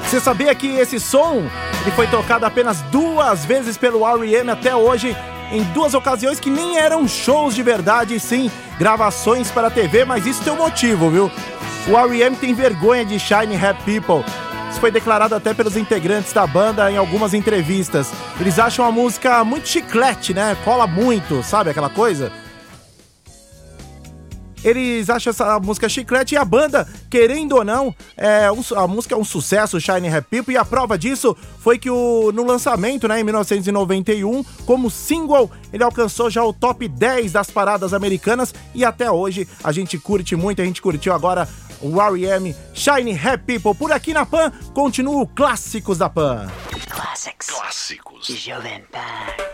Você sabia que esse som ele foi tocado apenas 2 vezes pelo R.E.M. até hoje, em 2 ocasiões que nem eram shows de verdade, e sim gravações para a TV, mas isso tem um motivo, viu? O R.E.M. tem vergonha de Shiny Happy People. Isso foi declarado até pelos integrantes da banda em algumas entrevistas. Eles acham a música muito chiclete, né? Cola muito, sabe aquela coisa? Eles acham essa música chiclete e a banda, querendo ou não, a música é um sucesso, Shiny Happy People, e a prova disso foi que no lançamento, né, em 1991, como single, ele alcançou já o top 10 das paradas americanas e até hoje a gente curte muito, a gente curtiu agora o R.E.M. Shiny Happy People. Por aqui na Pan, continua o Clássicos da Pan. Clássicos. Jovem Pan.